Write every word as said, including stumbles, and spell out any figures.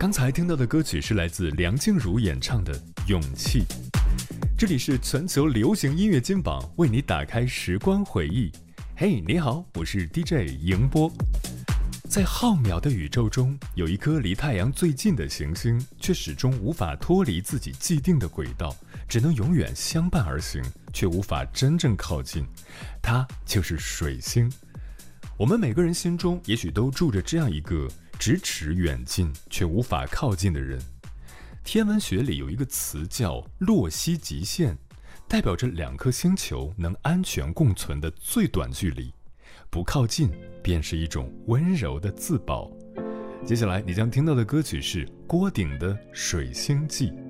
刚才听到的歌曲是来自梁静茹演唱的《勇气》。这里是全球流行音乐金榜，为你打开时光回忆。嘿，你好，我是 D J 迎波。在浩渺的宇宙中，有一颗离太阳最近的行星，却始终无法脱离自己既定的轨道，只能永远相伴而行，却无法真正靠近。它就是水星。我们每个人心中也许都住着这样一个咫尺远近却无法靠近的人。天文学里有一个词叫洛希极限，代表着两颗星球能安全共存的最短距离，不靠近便是一种温柔的自保。接下来你将听到的歌曲是郭顶的《水星记》。